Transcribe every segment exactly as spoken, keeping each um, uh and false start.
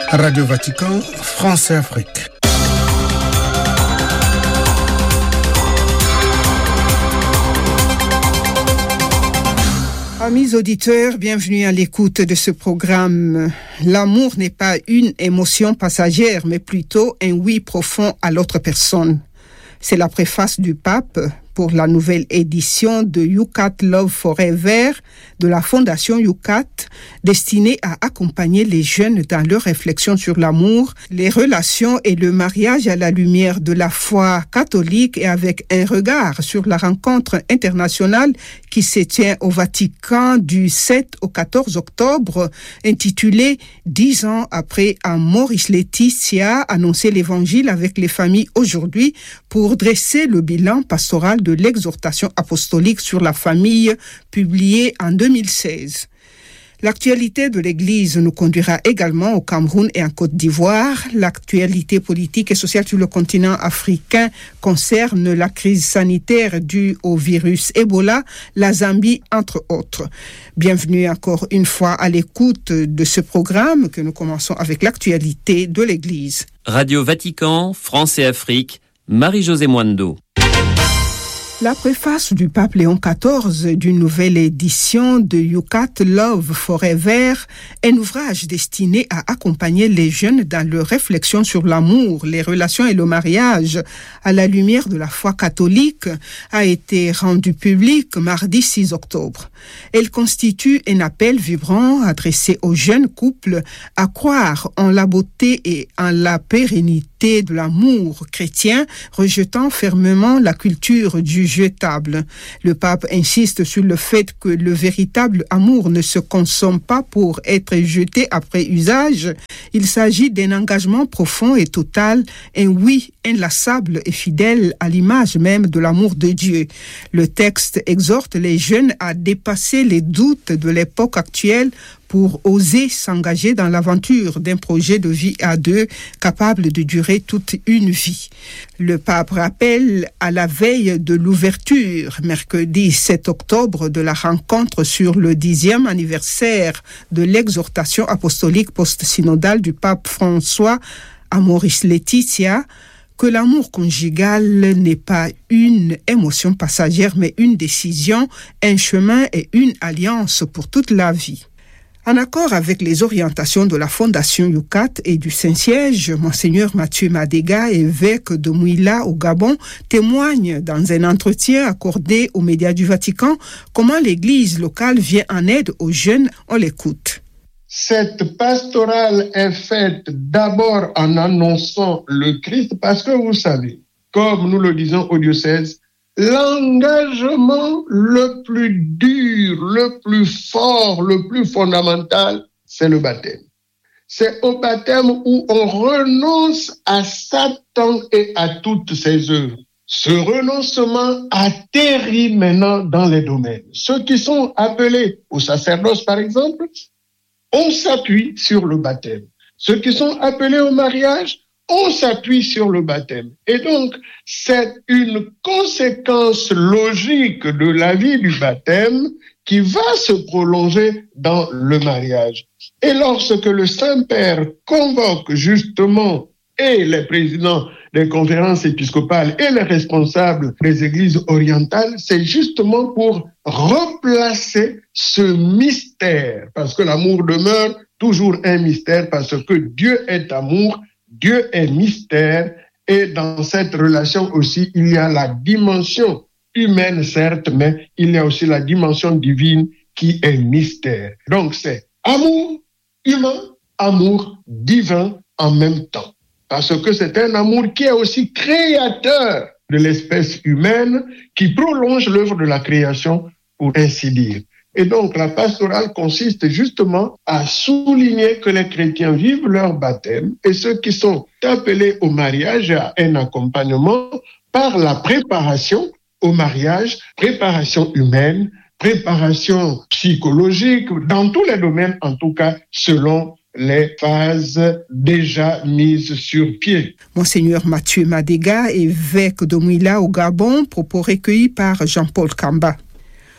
Radio Vatican, France et Afrique. Amis auditeurs, bienvenue à l'écoute de ce programme. L'amour n'est pas une émotion passagère, mais plutôt un oui profond à l'autre personne. C'est la préface du pape pour la nouvelle édition de Yucat Love Forever de la Fondation Yucat, destinée à accompagner les jeunes dans leur réflexion sur l'amour, les relations et le mariage à la lumière de la foi catholique et avec un regard sur la rencontre internationale qui se tient au Vatican du sept au quatorze octobre, intitulée « Dix ans après Amoris Laetitia, annoncer l'évangile avec les familles aujourd'hui » pour dresser le bilan pastoral de l'exhortation apostolique sur la famille publiée en deux mille seize. L'actualité de l'Église nous conduira également au Cameroun et en Côte d'Ivoire. L'actualité politique et sociale sur le continent africain concerne la crise sanitaire due au virus Ebola, la Zambie, entre autres. Bienvenue encore une fois à l'écoute de ce programme que nous commençons avec l'actualité de l'Église. Radio Vatican, France et Afrique, Marie-Josée Mwando. La préface du pape Léon quatorze d'une nouvelle édition de Yucat Love Forever, un ouvrage destiné à accompagner les jeunes dans leur réflexion sur l'amour, les relations et le mariage à la lumière de la foi catholique, a été rendue publique mardi six octobre. Elle constitue un appel vibrant adressé aux jeunes couples à croire en la beauté et en la pérennité de l'amour chrétien, rejetant fermement la culture du jetable. Le pape insiste sur le fait que le véritable amour ne se consomme pas pour être jeté après usage. Il s'agit d'un engagement profond et total, un oui inlassable et fidèle à l'image même de l'amour de Dieu. Le texte exhorte les jeunes à dépasser les doutes de l'époque actuelle pour oser s'engager dans l'aventure d'un projet de vie à deux capable de durer toute une vie. Le pape rappelle à la veille de l'ouverture, mercredi sept octobre, de la rencontre sur le dixième anniversaire de l'exhortation apostolique post-synodale du pape François Amoris Laetitia, que l'amour conjugal n'est pas une émotion passagère, mais une décision, un chemin et une alliance pour toute la vie. En accord avec les orientations de la Fondation Yucat et du Saint-Siège, Monseigneur Mathieu Madega, évêque de Mouila au Gabon, témoigne dans un entretien accordé aux médias du Vatican comment l'Église locale vient en aide aux jeunes. On l'écoute. Cette pastorale est faite d'abord en annonçant le Christ parce que vous savez, comme nous le disons au diocèse, l'engagement le plus dur, le plus fort, le plus fondamental, c'est le baptême. C'est au baptême où on renonce à Satan et à toutes ses œuvres. Ce renoncement atterrit maintenant dans les domaines. Ceux qui sont appelés au sacerdoce, par exemple, on s'appuie sur le baptême. Ceux qui sont appelés au mariage, on s'appuie sur le baptême. Et donc, c'est une conséquence logique de la vie du baptême qui va se prolonger dans le mariage. Et lorsque le Saint-Père convoque justement et les présidents des conférences épiscopales et les responsables des églises orientales, c'est justement pour replacer ce mystère, parce que l'amour demeure toujours un mystère, parce que Dieu est amour, Dieu est mystère, et dans cette relation aussi, il y a la dimension humaine, certes, mais il y a aussi la dimension divine qui est mystère. Donc c'est amour humain, amour divin en même temps. Parce que c'est un amour qui est aussi créateur de l'espèce humaine, qui prolonge l'œuvre de la création, pour ainsi dire. Et donc, la pastorale consiste justement à souligner que les chrétiens vivent leur baptême et ceux qui sont appelés au mariage à un accompagnement par la préparation au mariage, préparation humaine, préparation psychologique, dans tous les domaines, en tout cas, selon les phases déjà mises sur pied. Monseigneur Mathieu Madega, évêque de Mouila au Gabon, propos recueillis par Jean-Paul Kamba.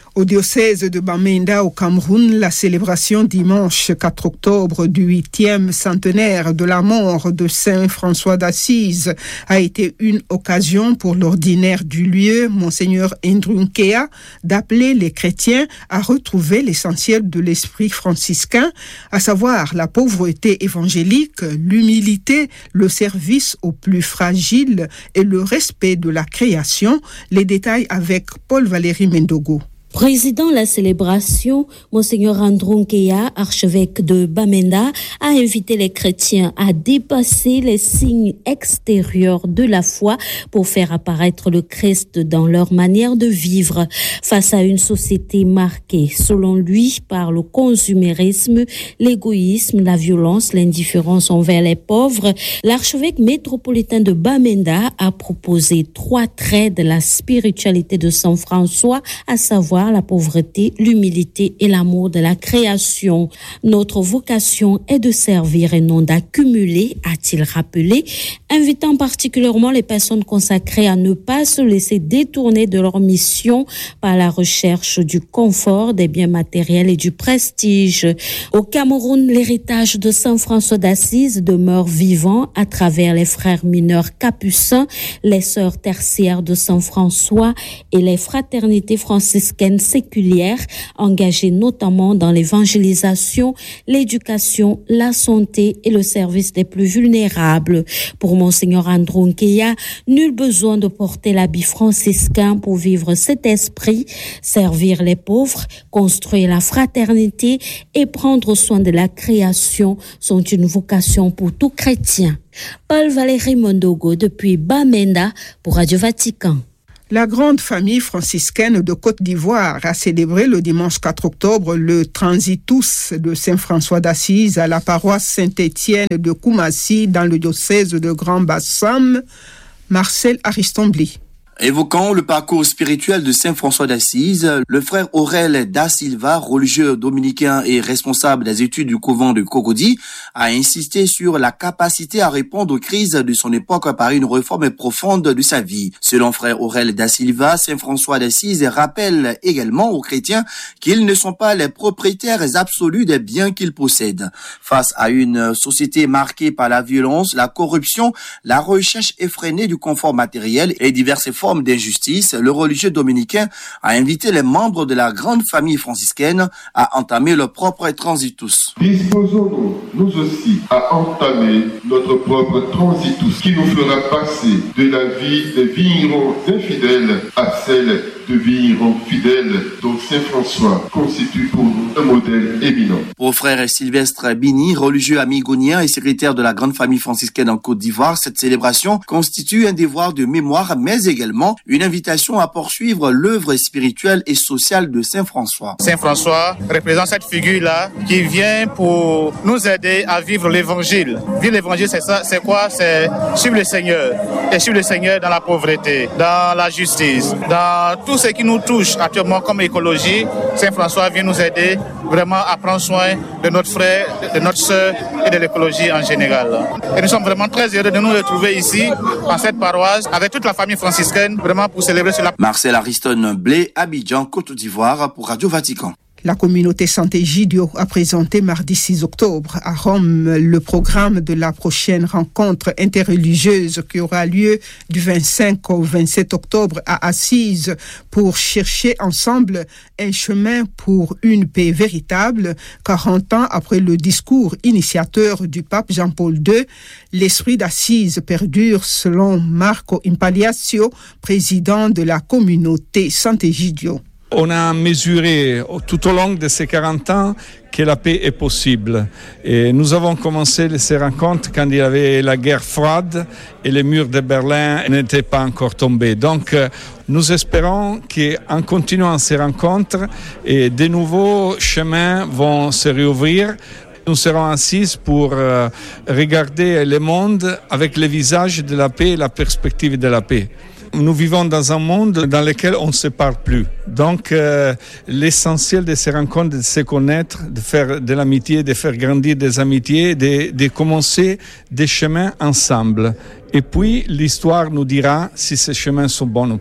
Au diocèse de Bamenda au Cameroun, la célébration dimanche quatre octobre du huitième centenaire de la mort de Saint François d'Assise a été une occasion pour l'ordinaire du lieu, Monseigneur Ndrunkea, d'appeler les chrétiens à retrouver l'essentiel de l'esprit franciscain, à savoir la pauvreté évangélique, l'humilité, le service aux plus fragiles et le respect de la création. Les détails avec Paul-Valéry Mendogo. Président de la célébration, Monseigneur Ndrunkea, archevêque de Bamenda, a invité les chrétiens à dépasser les signes extérieurs de la foi pour faire apparaître le Christ dans leur manière de vivre. Face à une société marquée, selon lui, par le consumérisme, l'égoïsme, la violence, l'indifférence envers les pauvres, l'archevêque métropolitain de Bamenda a proposé trois traits de la spiritualité de Saint François, à savoir la pauvreté, l'humilité et l'amour de la création. Notre vocation est de servir et non d'accumuler, a-t-il rappelé, invitant particulièrement les personnes consacrées à ne pas se laisser détourner de leur mission par la recherche du confort, des biens matériels et du prestige. Au Cameroun, l'héritage de Saint François d'Assise demeure vivant à travers les frères mineurs capucins, les sœurs tertiaires de Saint François et les fraternités franciscaines séculières, engagées notamment dans l'évangélisation, l'éducation, la santé et le service des plus vulnérables. Pour Monseigneur Ndrunkea, nul besoin de porter l'habit franciscain pour vivre cet esprit, servir les pauvres, construire la fraternité et prendre soin de la création sont une vocation pour tout chrétien. Paul-Valéry Mendogo depuis Bamenda pour Radio Vatican. La grande famille franciscaine de Côte d'Ivoire a célébré le dimanche quatre octobre le Transitus de Saint François d'Assise à la paroisse Saint-Étienne de Koumassi dans le diocèse de Grand Bassam. Marcel Aristombli. Évoquant le parcours spirituel de Saint François d'Assise, le frère Aurel da Silva, religieux dominicain et responsable des études du couvent de Cocody, a insisté sur la capacité à répondre aux crises de son époque par une réforme profonde de sa vie. Selon frère Aurel da Silva, Saint François d'Assise rappelle également aux chrétiens qu'ils ne sont pas les propriétaires absolus des biens qu'ils possèdent. Face à une société marquée par la violence, la corruption, la recherche effrénée du confort matériel et diverses formes d'injustice, le religieux dominicain a invité les membres de la grande famille franciscaine à entamer leur propre transitus. Disposons-nous, nous aussi, à entamer notre propre transitus qui nous fera passer de la vie des vignerons infidèles à celle de vignerons fidèles dont Saint François constitue pour nous un modèle éminent. Pour frère Sylvestre Bini, religieux amigonien et secrétaire de la grande famille franciscaine en Côte d'Ivoire, cette célébration constitue un devoir de mémoire, mais également une invitation à poursuivre l'œuvre spirituelle et sociale de Saint François. Saint François représente cette figure-là qui vient pour nous aider à vivre l'évangile. Vivre l'évangile, c'est ça, c'est quoi? C'est suivre le Seigneur. Et suivre le Seigneur dans la pauvreté, dans la justice, dans tout ce qui nous touche actuellement comme écologie. Saint François vient nous aider vraiment à prendre soin de notre frère, de notre sœur et de l'écologie en général. Et nous sommes vraiment très heureux de nous retrouver ici, en cette paroisse, avec toute la famille franciscaine, vraiment pour célébrer cela. Marcel Ariston Blé, Abidjan, Côte d'Ivoire, pour Radio Vatican. La communauté Sant'Egidio a présenté mardi six octobre à Rome le programme de la prochaine rencontre interreligieuse qui aura lieu du vingt-cinq au vingt-sept octobre à Assise pour chercher ensemble un chemin pour une paix véritable. quarante ans après le discours initiateur du pape Jean-Paul deux, l'esprit d'Assise perdure selon Marco Impagliazzo, président de la communauté Sant'Egidio. On a mesuré tout au long de ces quarante ans que la paix est possible. Et nous avons commencé ces rencontres quand il y avait la guerre froide et les murs de Berlin n'étaient pas encore tombés. Donc, nous espérons qu'en continuant ces rencontres, et de nouveaux chemins vont se réouvrir. Nous serons assis pour euh, regarder le monde avec le visage de la paix et la perspective de la paix. Nous vivons dans un monde dans lequel on ne se parle plus. Donc, euh, l'essentiel de ces rencontres, de se connaître, de faire de l'amitié, de faire grandir des amitiés, de, de commencer des chemins ensemble. Et puis, l'histoire nous dira si ces chemins sont bons ou pas.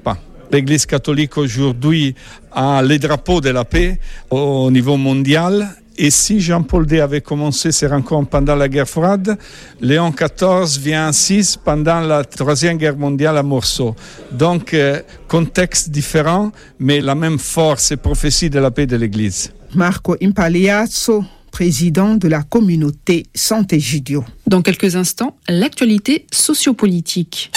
L'Église catholique aujourd'hui a les drapeaux de la paix au niveau mondial. Et si Jean-Paul deux avait commencé ses rencontres pendant la guerre froide, Léon quatorze vient ainsi pendant la troisième guerre mondiale à Morceau. Donc, euh, contexte différent, mais la même force et prophétie de la paix de l'Église. Marco Impaliazzo, président de la communauté Sant'Egidio. Dans quelques instants, l'actualité sociopolitique.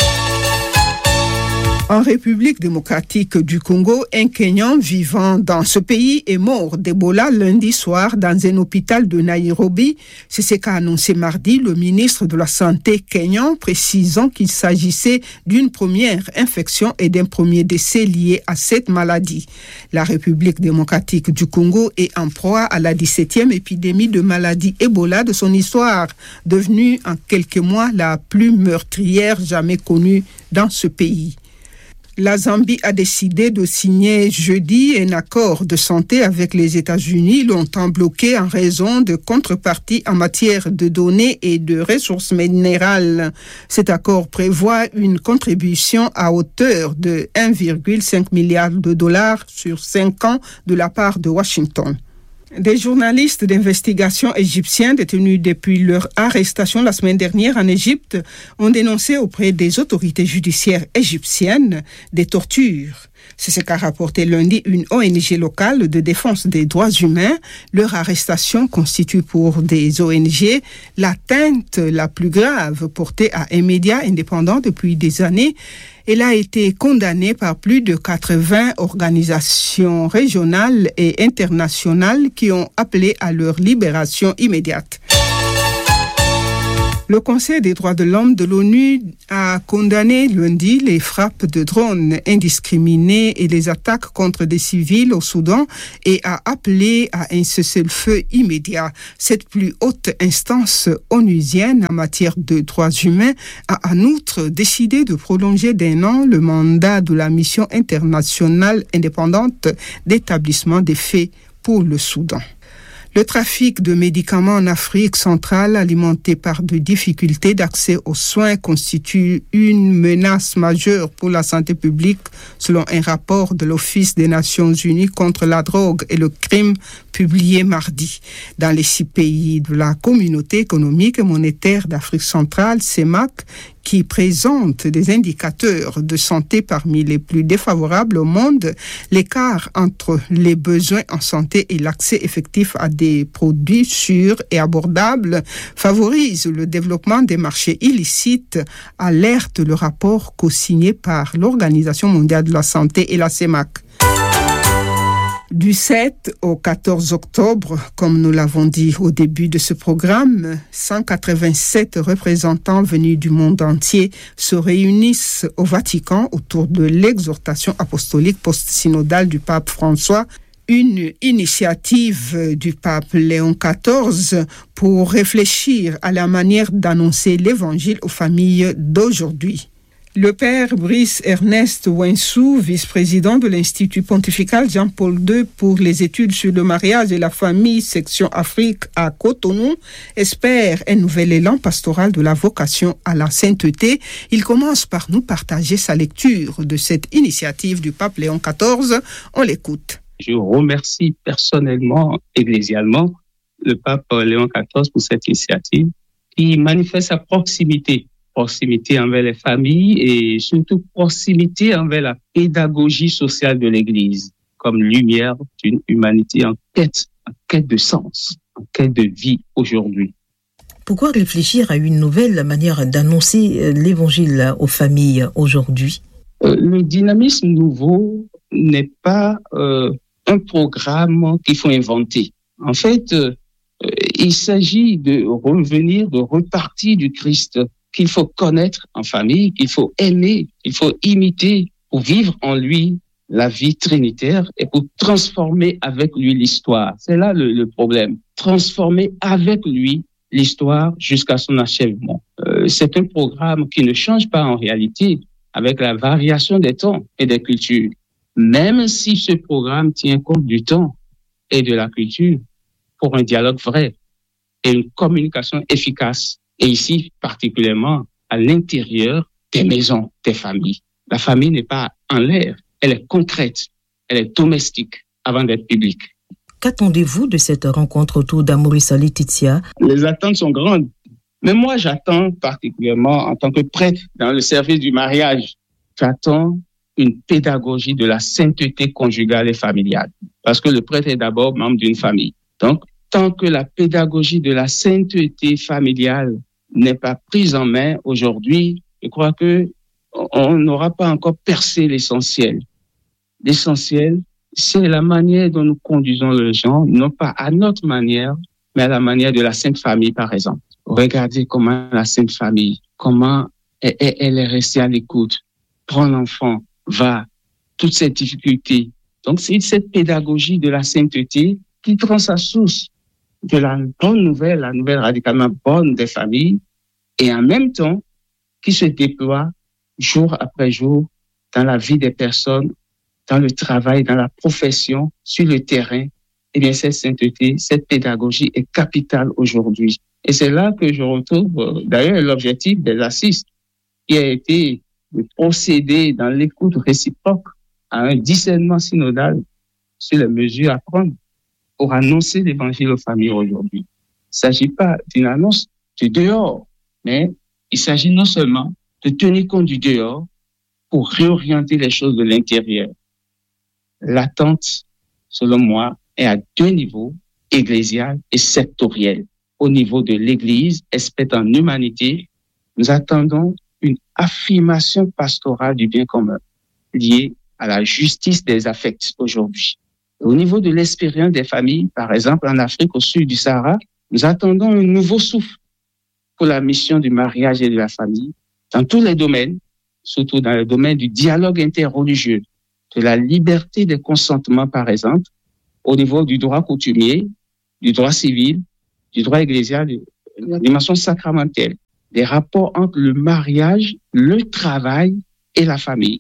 En République démocratique du Congo, un Kenyan vivant dans ce pays est mort d'Ebola lundi soir dans un hôpital de Nairobi. C'est ce qu'a annoncé mardi le ministre de la Santé kenyan, précisant qu'il s'agissait d'une première infection et d'un premier décès lié à cette maladie. La République démocratique du Congo est en proie à la dix-septième épidémie de maladie Ebola de son histoire, devenue en quelques mois la plus meurtrière jamais connue dans ce pays. La Zambie a décidé de signer jeudi un accord de santé avec les États-Unis, longtemps bloqué en raison de contreparties en matière de données et de ressources minérales. Cet accord prévoit une contribution à hauteur de un virgule cinq milliard de dollars sur cinq ans de la part de Washington. Des journalistes d'investigation égyptiens détenus depuis leur arrestation la semaine dernière en Égypte ont dénoncé auprès des autorités judiciaires égyptiennes des tortures. C'est ce qu'a rapporté lundi une O N G locale de défense des droits humains. Leur arrestation constitue pour des O N G l'atteinte la plus grave portée à un média indépendant depuis des années. Elle a été condamnée par plus de quatre-vingts organisations régionales et internationales qui ont appelé à leur libération immédiate. Le Conseil des droits de l'homme de l'ONU a condamné lundi les frappes de drones indiscriminées et les attaques contre des civils au Soudan et a appelé à un cessez-le-feu immédiat. Cette plus haute instance onusienne en matière de droits humains a en outre décidé de prolonger d'un an le mandat de la mission internationale indépendante d'établissement des faits pour le Soudan. Le trafic de médicaments en Afrique centrale, alimenté par des difficultés d'accès aux soins, constitue une menace majeure pour la santé publique, selon un rapport de l'Office des Nations Unies contre la drogue et le crime publié mardi. Dans les six pays de la Communauté économique et monétaire d'Afrique centrale, C E M A C, qui présente des indicateurs de santé parmi les plus défavorables au monde, l'écart entre les besoins en santé et l'accès effectif à des produits sûrs et abordables favorise le développement des marchés illicites, alerte le rapport co-signé par l'Organisation mondiale de la santé et la C E M A C. Du sept au quatorze octobre, comme nous l'avons dit au début de ce programme, cent quatre-vingt-sept représentants venus du monde entier se réunissent au Vatican autour de l'exhortation apostolique post-synodale du pape François, une initiative du pape Léon quatorze pour réfléchir à la manière d'annoncer l'évangile aux familles d'aujourd'hui. Le père Brice Ernest Wensou, vice-président de l'Institut pontifical Jean-Paul deux pour les études sur le mariage et la famille, section Afrique à Cotonou, espère un nouvel élan pastoral de la vocation à la sainteté. Il commence par nous partager sa lecture de cette initiative du pape Léon quatorze. On l'écoute. Je remercie personnellement, ecclésialement, le pape Léon quatorze pour cette initiative qui manifeste sa proximité. proximité envers les familles et surtout proximité envers la pédagogie sociale de l'Église comme lumière d'une humanité en quête, en quête de sens, en quête de vie aujourd'hui. Pourquoi réfléchir à une nouvelle manière d'annoncer l'Évangile aux familles aujourd'hui ? euh, Le dynamisme nouveau n'est pas euh, un programme qu'il faut inventer. En fait, euh, il s'agit de revenir, de repartir du Christ qu'il faut connaître en famille, qu'il faut aimer, qu'il faut imiter pour vivre en lui la vie trinitaire et pour transformer avec lui l'histoire. C'est là le, le problème. Transformer avec lui l'histoire jusqu'à son achèvement. Euh, c'est un programme qui ne change pas en réalité avec la variation des temps et des cultures. Même si ce programme tient compte du temps et de la culture pour un dialogue vrai et une communication efficace. Et ici, particulièrement, à l'intérieur des maisons, des familles. La famille n'est pas en l'air. elle est concrète, elle est domestique avant d'être publique. Qu'attendez-vous de cette rencontre autour d'Amorissa Laetitia? Les attentes sont grandes. Mais moi, j'attends particulièrement en tant que prêtre dans le service du mariage, j'attends une pédagogie de la sainteté conjugale et familiale. Parce que le prêtre est d'abord membre d'une famille. Donc, tant que la pédagogie de la sainteté familiale n'est pas prise en main aujourd'hui, je crois que on n'aura pas encore percé l'essentiel. L'essentiel, c'est la manière dont nous conduisons les gens, non pas à notre manière, mais à la manière de la Sainte Famille, par exemple. Regardez comment la Sainte Famille, comment elle, elle est restée à l'écoute. Prend l'enfant, va, toutes ces difficultés. Donc, c'est cette pédagogie de la sainteté qui prend sa source de la bonne nouvelle, la nouvelle radicalement bonne des familles, et en même temps, qui se déploie jour après jour dans la vie des personnes, dans le travail, dans la profession, sur le terrain. Eh bien, cette sainteté, cette pédagogie est capitale aujourd'hui. Et c'est là que je retrouve d'ailleurs l'objectif des assises, qui a été de procéder dans l'écoute réciproque à un discernement synodal sur les mesures à prendre pour annoncer l'évangile aux familles aujourd'hui. Il ne s'agit pas d'une annonce du dehors, mais il s'agit non seulement de tenir compte du dehors pour réorienter les choses de l'intérieur. L'attente, selon moi, est à deux niveaux, ecclésial et sectoriel. Au niveau de l'Église, experte en humanité, nous attendons une affirmation pastorale du bien commun liée à la justice des affects aujourd'hui. Au niveau de l'expérience des familles, par exemple en Afrique au sud du Sahara, nous attendons un nouveau souffle pour la mission du mariage et de la famille dans tous les domaines, surtout dans le domaine du dialogue interreligieux, de la liberté des consentements, par exemple, au niveau du droit coutumier, du droit civil, du droit ecclésial, de la dimension sacramentelle, des rapports entre le mariage, le travail et la famille,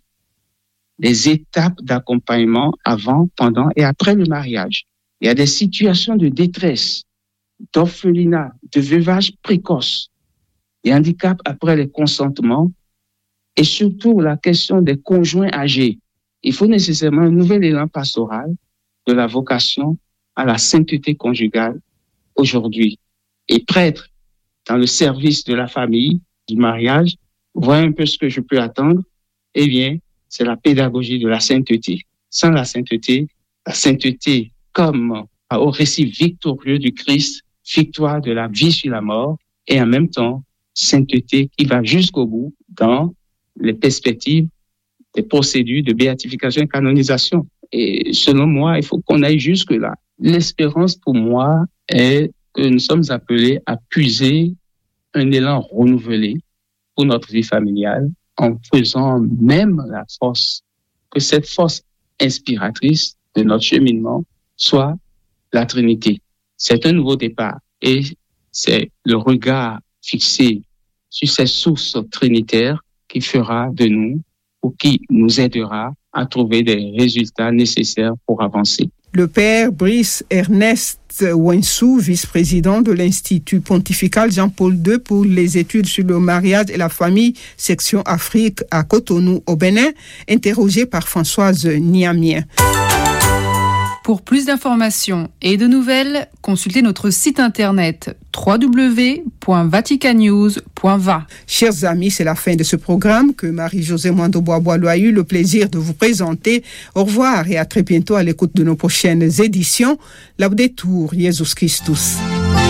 les étapes d'accompagnement avant, pendant et après le mariage. Il y a des situations de détresse, d'orphelinat, de veuvage précoce, des handicaps après les consentements et surtout la question des conjoints âgés. Il faut nécessairement un nouvel élan pastoral de la vocation à la sainteté conjugale aujourd'hui. Et prêtre dans le service de la famille, du mariage, voyez un peu ce que je peux attendre. Eh bien, c'est la pédagogie de la sainteté. Sans la sainteté, la sainteté comme au récit victorieux du Christ, victoire de la vie sur la mort, et en même temps, sainteté qui va jusqu'au bout dans les perspectives des procédures de béatification et canonisation. Et selon moi, il faut qu'on aille jusque-là. L'espérance pour moi est que nous sommes appelés à puiser un élan renouvelé pour notre vie familiale en faisant même la force, que cette force inspiratrice de notre cheminement soit la Trinité. C'est un nouveau départ et c'est le regard fixé sur ces sources trinitaires qui fera de nous ou qui nous aidera à trouver des résultats nécessaires pour avancer. Le père Brice Ernest Wensou, vice-président de l'Institut pontifical Jean-Paul deux pour les études sur le mariage et la famille, section Afrique à Cotonou au Bénin, interrogé par Françoise Niamien. Pour plus d'informations et de nouvelles, consultez notre site internet w w w point vatican news point v a. Chers amis, c'est la fin de ce programme que Marie-Josée Mwando-Bois-Boileau a eu le plaisir de vous présenter. Au revoir et à très bientôt à l'écoute de nos prochaines éditions. Laudetur Jesus Christus.